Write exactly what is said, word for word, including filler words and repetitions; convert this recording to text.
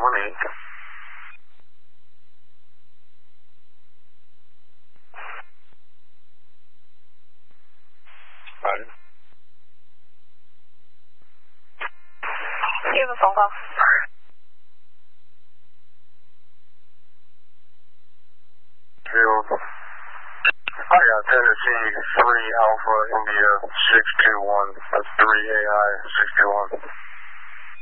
one eight. Roger. You have a phone call. Field. I got Tennessee three Alpha India six two one. That's three A I six two one.